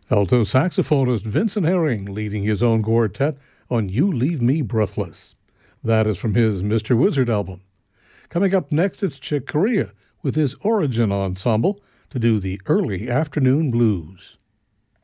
Alto saxophonist Vincent Herring leading his own quartet on You Leave Me Breathless. That is from his Mr. Wizard album. Coming up next, it's Chick Corea with his Origin Ensemble to do the Early Afternoon Blues.